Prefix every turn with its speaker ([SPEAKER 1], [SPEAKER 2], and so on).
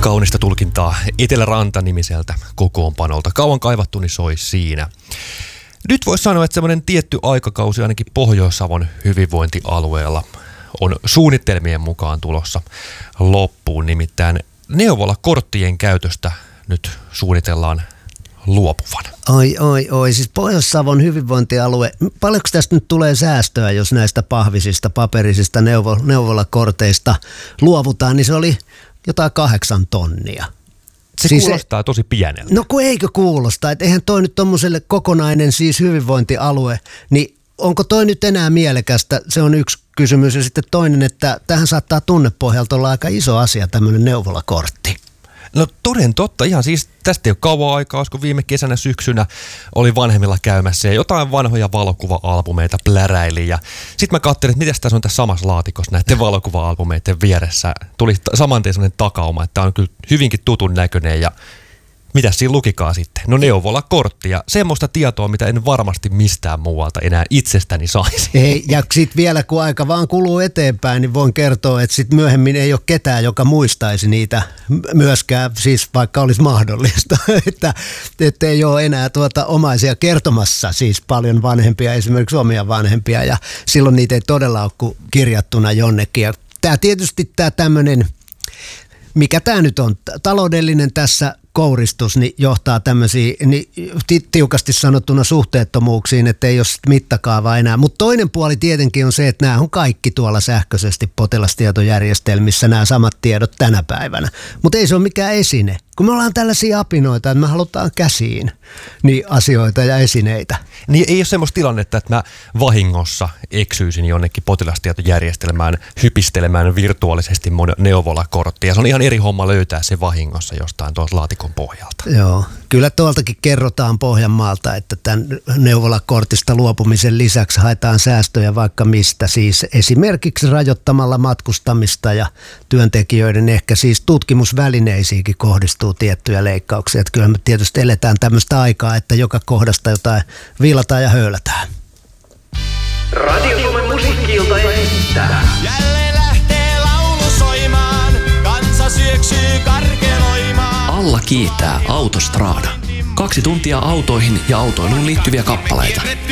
[SPEAKER 1] Kaunista tulkintaa Eteläranta-nimiseltä kokoonpanolta. Kauan kaivattu, niin soi siinä. Nyt voisi sanoa, että semmoinen tietty aikakausi ainakin Pohjois-Savon hyvinvointialueella on suunnitelmien mukaan tulossa loppuun. Nimittäin neuvolakorttien käytöstä nyt suunnitellaan luopuvan.
[SPEAKER 2] Oi. Siis Pohjois-Savon hyvinvointialue, paljonko tästä nyt tulee säästöä, jos näistä pahvisista, paperisista neuvolakorteista luovutaan, niin se oli jotain 8 tonnia.
[SPEAKER 1] Se siis kuulostaa tosi pieneltä.
[SPEAKER 2] No kun eikö kuulosta, että eihän toi nyt tommoselle kokonainen siis hyvinvointialue, niin onko toi nyt enää mielekästä? Se on yksi kysymys. Ja sitten toinen, että tähän saattaa tunnepohjalta olla aika iso asia tämmöinen neuvolakortti.
[SPEAKER 1] No toden totta, ihan siis tästä ei ole kauan aikaa, koska viime kesänä syksynä oli vanhemmilla käymässä ja jotain vanhoja valokuva-albumeita pläräili. Ja sitten mä katselin, että mitäs tässä on tässä samassa laatikossa näiden valokuva-albumeiden vieressä. Tuli saman tien sellainen takauma, että tämä on kyllä hyvinkin tutun näköinen ja mitäs siinä lukikaan sitten? No neuvolakortti ja semmoista tietoa, mitä en varmasti mistään muualta enää itsestäni saisi.
[SPEAKER 2] Ei, ja sitten vielä kun aika vaan kuluu eteenpäin, niin voin kertoa, että sitten myöhemmin ei ole ketään, joka muistaisi niitä myöskään, siis vaikka olisi mahdollista, että ei ole enää omaisia kertomassa siis paljon vanhempia, esimerkiksi omia vanhempia, ja silloin niitä ei todella ole kirjattuna jonnekin. Ja tämä tietysti tämä tämmöinen, mikä tämä nyt on, taloudellinen tässä kouristus, niin johtaa tämmöisiin niin tiukasti sanottuna suhteettomuuksiin, että ei ole mittakaavaa enää. Mutta toinen puoli tietenkin on se, että nämä on kaikki tuolla sähköisesti potilastietojärjestelmissä, nämä samat tiedot tänä päivänä. Mutta ei se ole mikään esine. Kun me ollaan tällaisia apinoita, että me halutaan käsiin niin asioita ja esineitä.
[SPEAKER 1] Niin ei ole semmoista tilannetta, että mä vahingossa eksyisin jonnekin potilastietojärjestelmään hypistelemään virtuaalisesti mun neuvolakorttia. Se on ihan eri homma löytää se vahingossa jostain tuolta laatikon pohjalta.
[SPEAKER 2] Joo, kyllä tuoltakin kerrotaan Pohjanmaalta, että tämän neuvolakortista luopumisen lisäksi haetaan säästöjä vaikka mistä. Siis esimerkiksi rajoittamalla matkustamista ja työntekijöiden ehkä siis tutkimusvälineisiinkin kohdistuu tiettyjä leikkauksia. Että kyllä me tietysti eletään tämmöistä aikaa, että joka kohdasta jotain viilataan ja höylätään.
[SPEAKER 3] Radio Suomen musiikki-ilta esittää.
[SPEAKER 4] Jälleen lähtee laulu soimaan, kansa syöksyy karkeloimaan.
[SPEAKER 5] Alla kiitää Autostrada. 2 tuntia autoihin ja autoiluun liittyviä kappaleita.